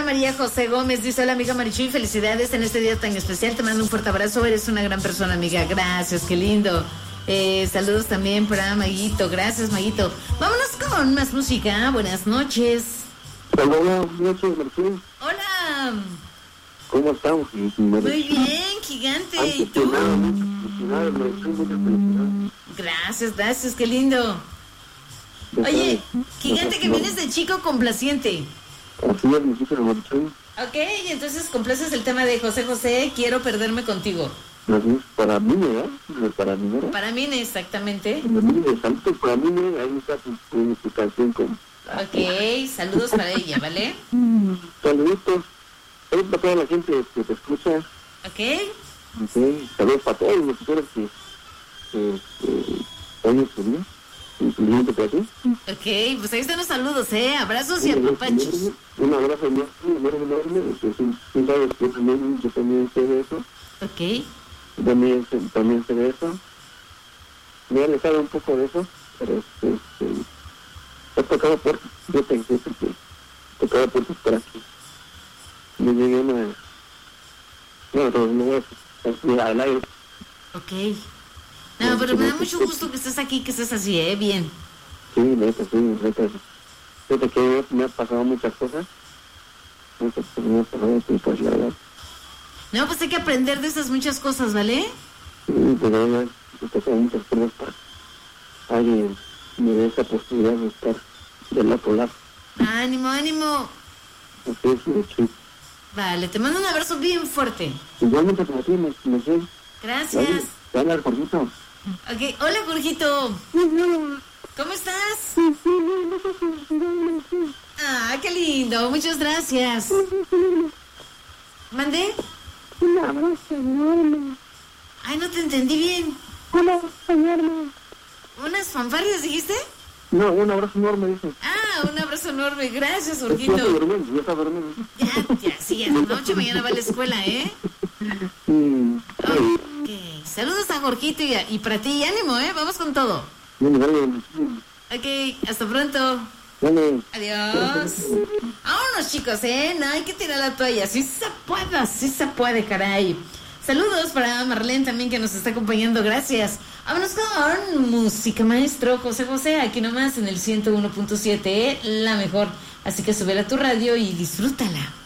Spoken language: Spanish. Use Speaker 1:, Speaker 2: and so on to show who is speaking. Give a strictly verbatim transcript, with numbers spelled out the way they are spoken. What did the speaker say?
Speaker 1: María José Gómez dice: hola amiga Marichuy, felicidades en este día tan especial, te mando un fuerte abrazo, eres una gran persona amiga, gracias, qué lindo. Eh, saludos también para Maguito, gracias Maguito. Vámonos con más música, buenas noches.
Speaker 2: Hola, buenas noches Marichuy.
Speaker 1: Hola.
Speaker 2: ¿Cómo estamos?
Speaker 1: Muy bien, gigante. ¿Y tú?
Speaker 2: Nada, Marichuy, muchas felicidades.
Speaker 1: Gracias, gracias, qué lindo. Oye, gigante, que vienes de chico complaciente.
Speaker 2: Así es, mi chico de Marichuy.
Speaker 1: Ok, entonces complaces el tema de José José, quiero perderme contigo.
Speaker 2: Así es, para mí, ¿verdad? Para mí, ¿verdad?
Speaker 1: Para mí, exactamente.
Speaker 2: Para mí, exacto, para mí, ahí está tu, tu, tu canción con...
Speaker 1: Ok, saludos para ella, ¿vale?
Speaker 2: Saluditos. Saludos para toda la gente que te escucha.
Speaker 1: Ok.
Speaker 2: Okay. Saludos para todos los locutores que, que, que hoy tu día. Incluyente para ti.
Speaker 1: Ok, pues ahí están los saludos, ¿eh? Abrazos y apapachos.
Speaker 2: Un abrazo enorme, enorme, enorme. Tú sabes que también, yo también sé de eso.
Speaker 1: Ok.
Speaker 2: También, también sé de eso. Me he alejado un poco de eso, pero este, este, he tocado puertas. Yo pensé que he tocado puertas para que me llegue una... No, no, no voy a decir al aire.
Speaker 1: Ok. No, pero me da mucho gusto que estés aquí, que estés así, ¿eh? Bien.
Speaker 2: Sí, neta, sí, neta. Fíjate que me han pasado muchas cosas. Muchas cosas me han pasado, sí, pues la verdad.
Speaker 1: No, pues hay que aprender de esas muchas cosas, ¿vale?
Speaker 2: Sí, pero ya he pasado muchas cosas para alguien me dé esa posibilidad de estar del otro lado.
Speaker 1: Ánimo, ánimo.
Speaker 2: Así es, de hecho.
Speaker 1: Vale, te mando un abrazo bien fuerte.
Speaker 2: Igualmente para ti, me, me sé.
Speaker 1: Gracias.
Speaker 2: Te habla el Jorgito.
Speaker 1: Ok, hola Jorgito. ¿Cómo estás? Ah, qué lindo, muchas gracias. ¿Mandé?
Speaker 3: Un abrazo enorme.
Speaker 1: Ay, no te entendí bien.
Speaker 3: Un abrazo enorme.
Speaker 1: ¿Unas fanfarrias dijiste?
Speaker 2: No, un abrazo enorme, dice.
Speaker 1: Ah, un abrazo enorme, gracias
Speaker 2: Ya
Speaker 1: Jorgito.
Speaker 2: está durmiendo, ya está durmiendo.
Speaker 1: Ya, ya, sí, a la noche mañana va a la escuela, ¿eh?
Speaker 2: Sí.
Speaker 1: Ok, saludos a Jorgito y, a, y para ti, ánimo, ¿eh? Vamos con todo.
Speaker 2: Dale, dale.
Speaker 1: Ok, hasta pronto.
Speaker 2: Dale.
Speaker 1: Adiós. Vámonos, chicos, ¿eh? No hay que tirar la toalla. Sí se puede, sí se puede, caray. Saludos para Marlene también que nos está acompañando. Gracias. Vámonos con música, maestro José José. Aquí nomás en el ciento uno punto siete, ¿eh? La mejor. Así que súbela a tu radio y disfrútala.